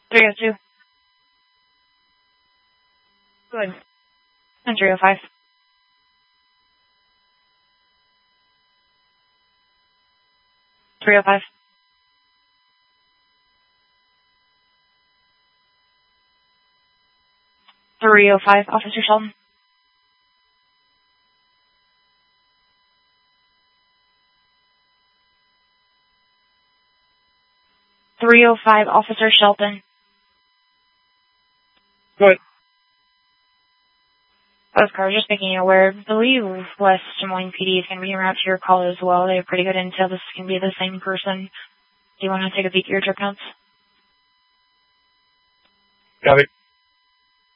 302. Good. And 305. 305. 305, Officer Shelton. 305, Officer Shelton. Good. Oscar, just making you aware, I believe West Des Moines PD is going to be en route to your call as well. They have pretty good intel. This can be the same person. Do you want to take a peek at your trip notes? Got it.